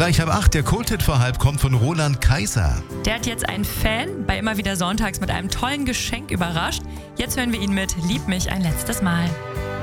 Gleich halb 8, der Kulthit vor halb kommt von Roland Kaiser. Der hat jetzt einen Fan bei Immer wieder sonntags mit einem tollen Geschenk überrascht. Jetzt hören wir ihn mit Lieb mich ein letztes Mal.